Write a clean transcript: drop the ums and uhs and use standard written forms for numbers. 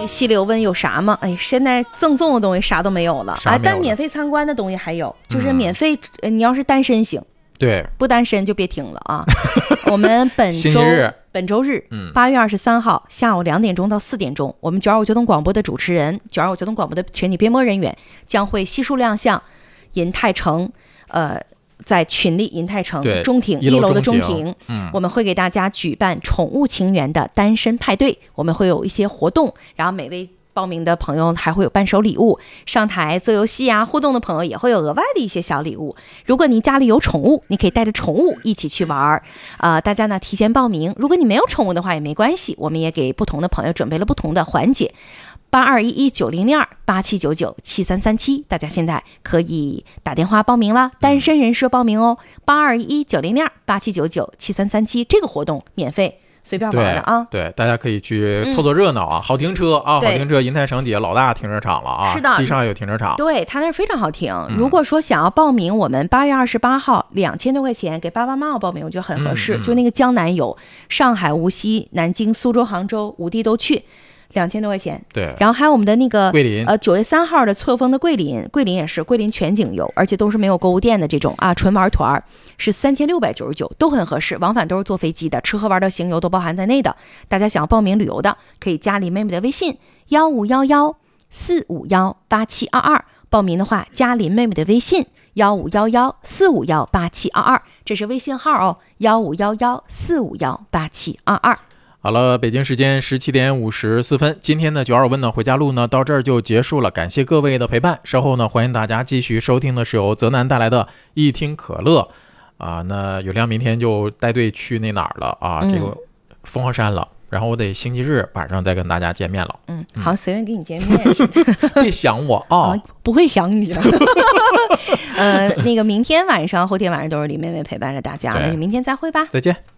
个溪流问有啥吗？哎，现在赠送的东西啥都没有了啊，但免费参观的东西还有，就是免费，你要是单身行， 对， 不单身就别听了啊。我们本周日8月23号下午2点钟到4点钟，我们925交通广播的主持人，925交通广播的全体编播人员将会悉数亮相银泰城，在群力银泰城中庭1楼的中庭，我们会给大家举办宠物情缘的单身派对，我们会有一些活动，然后每位报名的朋友还会有伴手礼物，上台做游戏啊，互动的朋友也会有额外的一些小礼物。如果你家里有宠物，你可以带着宠物一起去玩大家呢提前报名。如果你没有宠物的话也没关系，我们也给不同的朋友准备了不同的环节。8211900287997337，大家现在可以打电话报名了，单身人士报名哦。8211900287997337，这个活动免费。随便玩的啊， 对，大家可以去凑凑热闹啊，好停车啊，好停车，银泰城底下老大停车场了啊， 是的， 地上有停车场， 对，他那儿非常好停。如果说想要报名，我们8月28号2000多块钱给爸爸妈妈报名，我觉得很合适。就那个江南游，上海、无锡、南京、苏州、杭州5地都去。2000多块钱， 对， 然后还有我们的那个桂林 9月3号的错峰的桂林也是桂林全景游，而且都是没有购物店的这种啊，纯玩团是3699，都很合适，往返都是坐飞机的，吃喝玩乐行游都包含在内的。大家想要报名旅游的，可以加林妹妹的微信1511-451-8722，报名的话加林妹妹的微信1511-451-8722，这是微信号哦，1511-451-8722。 好了，北京时间17点54分，今天的925问呢回家路呢到这儿就结束了，感谢各位的陪伴。稍后呢，欢迎大家继续收听的是由泽南带来的一听可乐啊。那有亮明天就带队去那哪儿了啊？这个凤凰山了。然后我得星期日晚上再跟大家见面了。 好，随便跟你见面。 别想我啊， 不会想你了。那个明天晚上、后天晚上都是李妹妹陪伴着大家，那就明天再会吧。 再见。